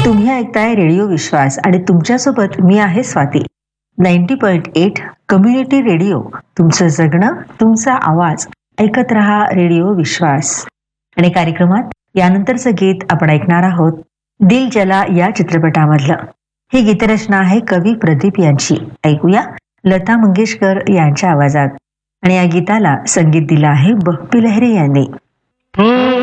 तुम्ही ऐकताय रेडिओ विश्वास आणि तुमच्यासोबत मी आहे स्वाती. 90.8 कम्युनिटी रेडिओ, तुमचं जगणं, तुमचा आवाज. ऐकत रहा रेडिओ विश्वास. आणि कार्यक्रमात यानंतरचं गीत आपण ऐकणार आहोत दिल जला या चित्रपटामधलं. ही गीतरचना आहे कवी प्रदीप यांची. ऐकूया लता मंगेशकर यांच्या आवाजात. आणि या गीताला संगीत दिलं आहे बप्पी लहिरी यांनी.